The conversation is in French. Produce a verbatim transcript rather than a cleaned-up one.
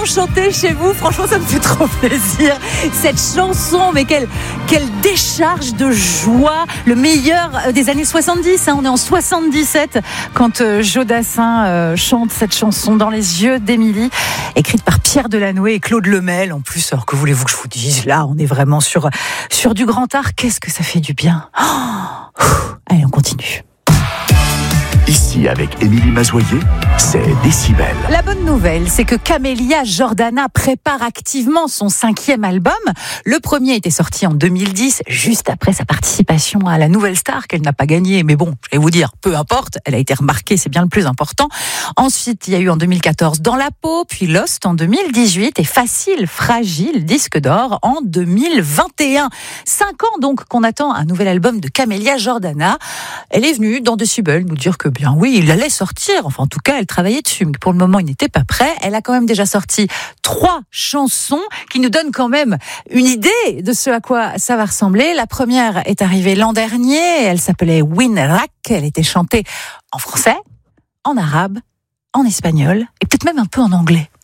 l'entends chanter chez vous. Franchement, ça me fait trop plaisir. Cette chanson, mais quelle, quelle décharge de joie. Le meilleur des années soixante-dix. Hein. On est en soixante-dix-sept quand euh, Jodassin euh, chante cette chanson Dans les yeux d'Émilie, écrite par Pierre Delanoë et Claude Lemel. En plus, alors que voulez-vous que je vous dise? Là, on est vraiment sur, sur du grand art. Qu'est-ce que ça fait du bien. Oh, allez, on continue. Ici, avec Émilie Mazoyer, c'est Décibel. La bonne nouvelle, c'est que Camélia Jordana prépare activement son cinquième album. Le premier était sorti en deux mille dix, juste après sa participation à la Nouvelle Star, qu'elle n'a pas gagnée. Mais bon, je vais vous dire, peu importe, elle a été remarquée, c'est bien le plus important. Ensuite, il y a eu en deux mille quatorze Dans la peau, puis Lost en deux mille dix-huit et Facile, fragile, disque d'or en deux mille vingt et un. Cinq ans donc qu'on attend un nouvel album de Camélia Jordana. Elle est venue dans Décibel nous dire que bien oui, il allait sortir. Enfin, en tout cas, elle travaillait dessus. Mais pour le moment, il n'était pas prêt. Elle a quand même déjà sorti trois chansons qui nous donnent quand même une idée de ce à quoi ça va ressembler. La première est arrivée l'an dernier. Elle s'appelait Winrak. Elle était chantée en français, en arabe, en espagnol et peut-être même un peu en anglais.